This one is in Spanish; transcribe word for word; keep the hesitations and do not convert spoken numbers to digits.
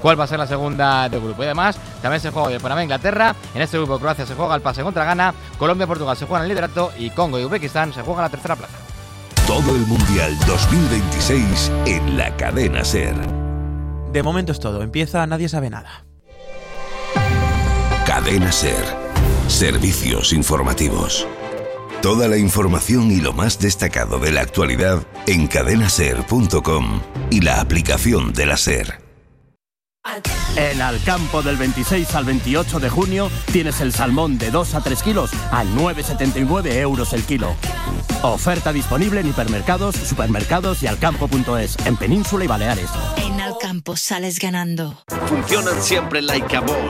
cuál va a ser la segunda del grupo. Y además, también se juega hoy el Panamá-Inglaterra. En este grupo, Croacia se juega el pase contra Ghana, Colombia-Portugal se juega el liderato y Congo y Uzbekistán se juega la tercera plaza. Todo el Mundial dos mil veintiséis en la cadena SER. De momento es todo. Empieza Nadie Sabe Nada. Cadena SER. Servicios informativos. Toda la información y lo más destacado de la actualidad en cadena ser punto com y la aplicación de la SER. En Alcampo del veintiséis al veintiocho de junio tienes el salmón de dos a tres kilos a nueve con setenta y nueve euros el kilo. Oferta disponible en hipermercados, supermercados y alcampo punto es, en Península y Baleares. En Alcampo sales ganando. Funcionan siempre like a boss.